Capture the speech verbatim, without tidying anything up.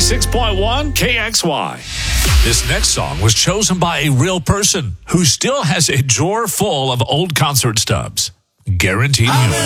ninety-six point one K X Y. This next song was chosen by a real person who still has a drawer full of old concert stubs. Guaranteed music.